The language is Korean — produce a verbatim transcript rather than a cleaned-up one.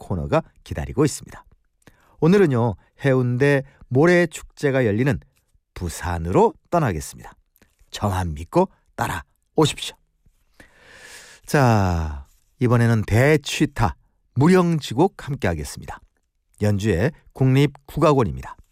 코너가 기다리고 있습니다. 오늘은요, 해운대 모래축제가 열리는 부산으로 떠나겠습니다. 저만 믿고 따라오십시오. 자, 이번에는 대취타 무령지곡 함께 하겠습니다. 연주의 국립국악원입니다.